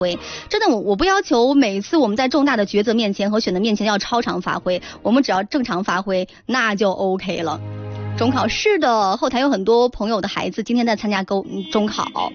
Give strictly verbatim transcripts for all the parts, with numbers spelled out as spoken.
真的，我我不要求每次我们在重大的抉择面前和选择面前要超常发挥，我们只要正常发挥那就 OK 了。中考是的，后台有很多朋友的孩子今天在参加高中考。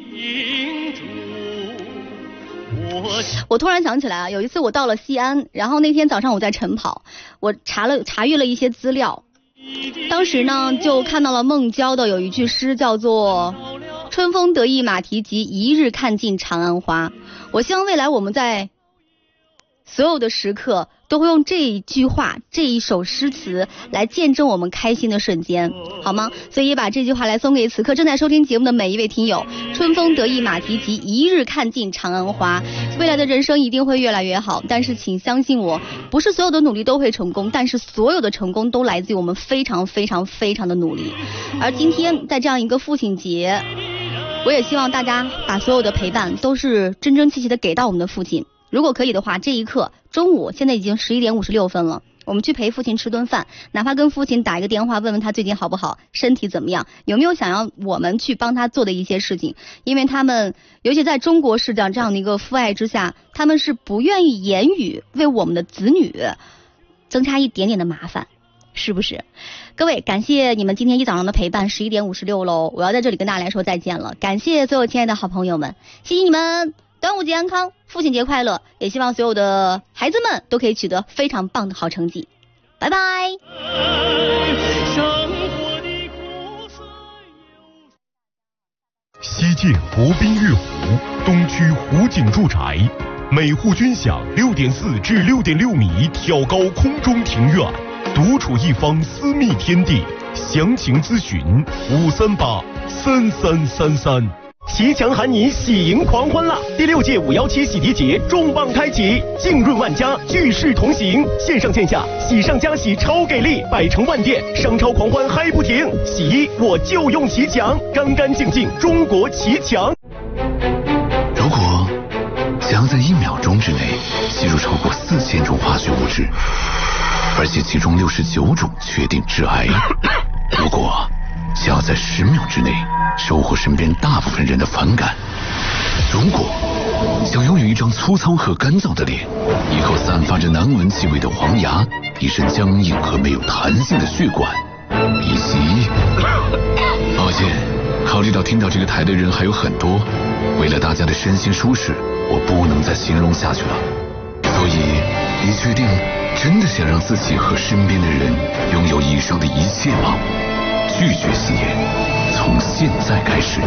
我突然想起来啊，有一次我到了西安，然后那天早上我在晨跑，我查了查阅了一些资料，当时呢就看到了孟郊的有一句诗叫做春风得意马蹄疾，一日看尽长安花。我希望未来我们在所有的时刻都会用这一句话这一首诗词来见证我们开心的瞬间，好吗？所以也把这句话来送给此刻正在收听节目的每一位听友。春风得意马蹄疾，一日看尽长安花。未来的人生一定会越来越好，但是请相信我，不是所有的努力都会成功，但是所有的成功都来自于我们非常非常非常的努力。而今天在这样一个父亲节，我也希望大家把所有的陪伴都是真真切切的给到我们的父亲。如果可以的话，这一刻中午现在已经十一点五十六分了，我们去陪父亲吃顿饭，哪怕跟父亲打一个电话，问问他最近好不好，身体怎么样，有没有想要我们去帮他做的一些事情。因为他们尤其在中国式这样这样的一个父爱之下，他们是不愿意言语为我们的子女增加一点点的麻烦，是不是？各位，感谢你们今天一早上的陪伴，十一点五十六喽，我要在这里跟大家来说再见了。感谢所有亲爱的好朋友们，谢谢你们，端午节安康，父亲节快乐，也希望所有的孩子们都可以取得非常棒的好成绩。拜拜。 西建国宾悦湖东区湖景住宅，每户均享六点四至六点六米挑高空中庭院，独处一方私密天地。详情咨询五三八三三三三。 骑墙喊你喜迎狂欢啦！第六届五幺七洗涤节重磅开启，浸润万家，聚世同行，线上线下喜上加喜超给力，百城万店商超狂欢嗨不停。洗衣我就用骑墙，干干净净中国骑墙。 如果想要在一秒钟之内吸入超过四千种化学物质，而且其中六十九种确定致癌，如果想要在十秒之内收获身边大部分人的反感，如果想要有一张粗糙和干燥的脸，一口散发着难闻气味的黄牙，一身僵硬和没有弹性的血管，以及……抱歉，考虑到听到这个台的人还有很多，为了大家的身心舒适，我不能再形容下去了。所以，你确定真的想让自己和身边的人拥有以上的一切吗？拒绝吸烟，从现在开始。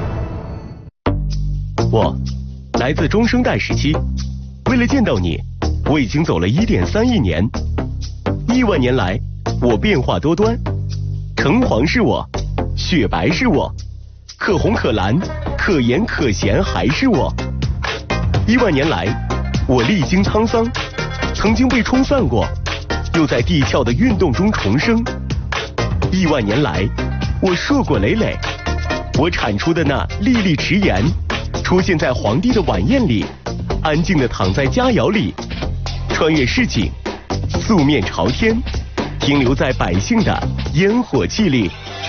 我来自中生代时期，为了见到你，我已经走了一点三亿年。亿万年来，我变化多端，橙黄是我，雪白是我，可红可蓝，可盐可咸还是我。亿万年来，我历经沧桑，曾经被冲散过，又在地壳的运动中重生。亿万年来，我硕果累累，我产出的那粒粒迟盐，出现在皇帝的晚宴里，安静地躺在佳肴里，穿越市井，素面朝天，停留在百姓的烟火气里。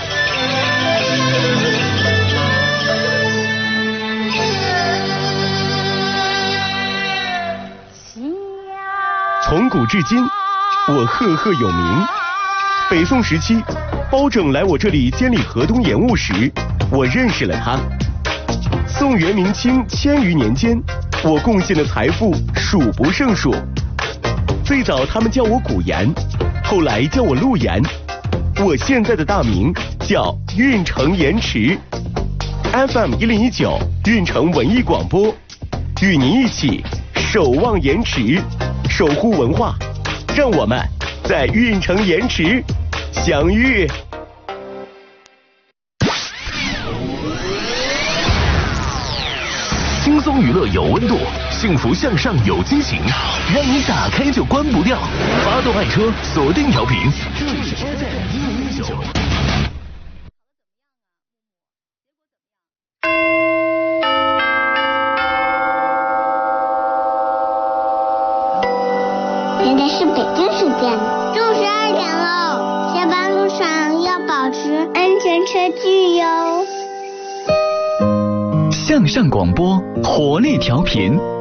从古至今，我赫赫有名。北宋时期，包拯来我这里监理河东盐务时，我认识了他。宋元明清千余年间，我贡献的财富数不胜数。最早他们叫我古盐，后来叫我陆盐，我现在的大名叫运城盐池。F M 一零一九运城文艺广播，与您一起守望盐池，守护文化，让我们在运城盐池相遇。 轻松娱乐有温度，幸福向上有激情，让你打开就关不掉。发动爱车，锁定调频，这里是 F M 一零一九。 现在是北京时间，中午十二点喽，下班路上要保持安全车距哟。 向上广播，活力调频。